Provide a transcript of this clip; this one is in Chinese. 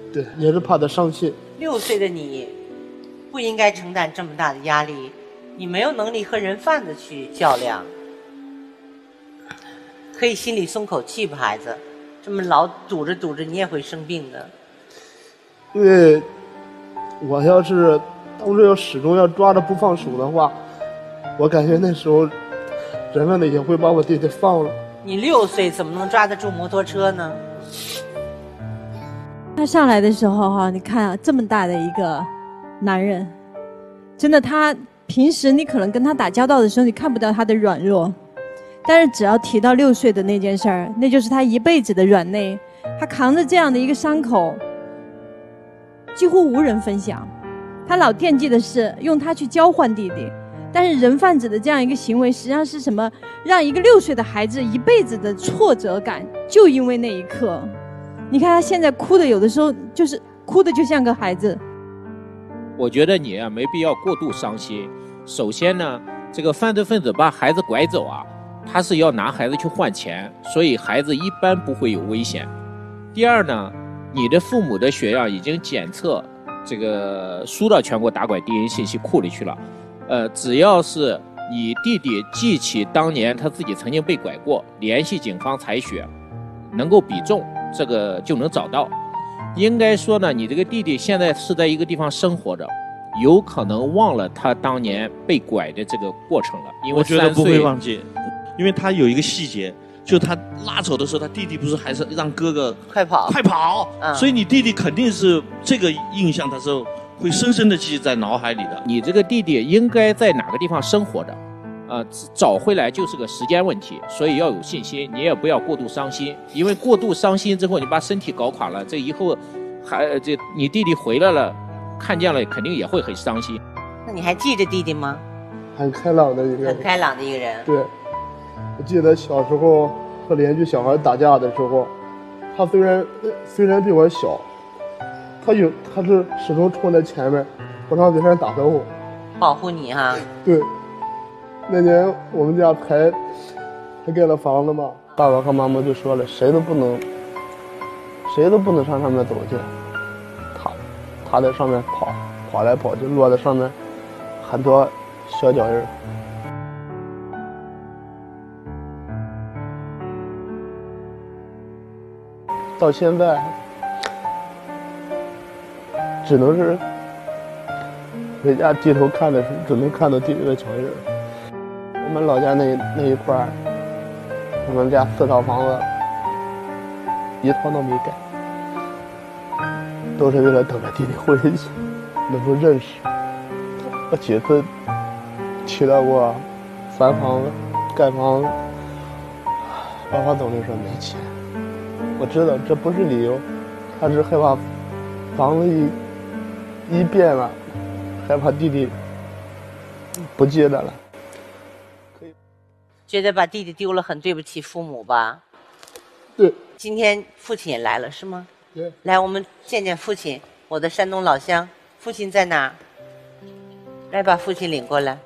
对，也是怕他伤心。 6岁的你，不应该承担这么大的压力，你没有能力和人贩子去较量，可以心里松口气吧，孩子。这么老堵着堵着，你也会生病的。 因为我要是当时要始终要抓着不放手的话，我感觉那时候人们也会把我弟弟放了。 你6岁怎么能抓得住摩托车呢？ 他上来的时候哈，你看啊，这么大的一个男人，真的，他平时你可能跟他打交道的时候，你看不到他的软弱，但是只要提到6岁的那件事儿，那就是他一辈子的软肋。他扛着这样的一个伤口，几乎无人分享。他老惦记的是用他去交换弟弟，但是人贩子的这样一个行为，实际上是什么？让一个6岁的孩子一辈子的挫折感，就因为那一刻。你看他现在哭的，有的时候就是哭的就像个孩子。 我觉得你啊没必要过度伤心。首先呢，这个犯罪分子把孩子拐走啊，他是要拿孩子去换钱，所以孩子一般不会有危险。第二呢，你的父母的血样已经检测，这个输到全国打拐 DNA 信息库里去了。只要是你弟弟记起当年他自己曾经被拐过，联系警方采血，能够比重，这个就能找到。应该说呢，你这个弟弟现在是在一个地方生活着，有可能忘了他当年被拐的这个过程了。因为我觉得不会忘记，因为他有一个细节，就他拉走的时候，他弟弟不是还是让哥哥快跑， 快跑，所以你弟弟肯定是这个印象，他是会深深的记忆在脑海里的。 你这个弟弟应该在哪个地方生活着？找回来就是个时间问题，所以要有信心，你也不要过度伤心，因为过度伤心之后，你把身体搞垮了，这以后这你弟弟回来了，看见了肯定也会很伤心。 那你还记着弟弟吗？ 很开朗的一个人， 很开朗的一个人。 对，我记得小时候和邻居小孩打架的时候，他虽然比我小，他是始终冲在前面，不让别人打招呼， 保护你哈。 对。那年我们家还盖了房子嘛，爸爸和妈妈就说了，谁都不能上上面走去。他在上面跑来跑去，落在上面很多小脚印。到现在只能是回家低头看的时候，只能看到弟弟的脚印。我们老家那一块儿，我们家4套房子，一套都没盖，都是为了等着弟弟回去，能够认识。我几次提到过翻房子、盖房子，爸爸总是说没钱。我知道这不是理由，他是害怕房子一变了，害怕弟弟不记得了。 觉得把弟弟丢了很对不起父母吧？ 对。 今天父亲也来了是吗？ 对。 来，我们见见父亲，我的山东老乡。父亲在哪儿？来，把父亲领过来。